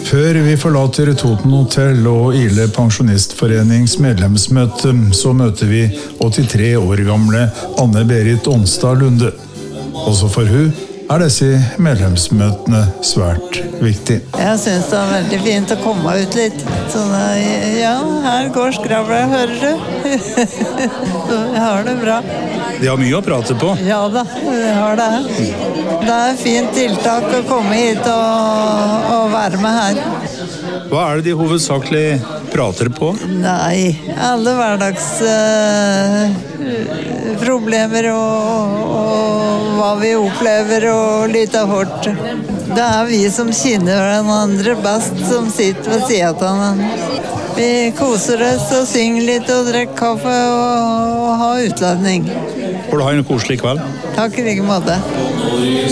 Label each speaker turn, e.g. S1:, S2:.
S1: Før vi forlater Toten Hotel og Ile Pensjonistforenings medlemsmøte, så møter vi 83 år gamle Anne-Berit Onstad Lunde. Også for hun disse medlemsmøtene svært viktig.
S2: Jeg synes det veldig fint å komme ut litt. Så ja, her går skravla, hører du? Jeg har det bra.
S1: De har mye å prate på.
S2: Ja da, jeg har det. Det fint tiltak å komme hit og være med her.
S1: Hva det de hovedsakelig prater på?
S2: Nei, alle hverdags problemer og hva vi opplever og litt av hvert. Det vi som kjenner hverandre best som sitter ved siden av hverandre. Vi koser oss og synger litt og drikker kaffe og har utladning.
S1: Får du ha en koselig kveld?
S2: Takk i like måte.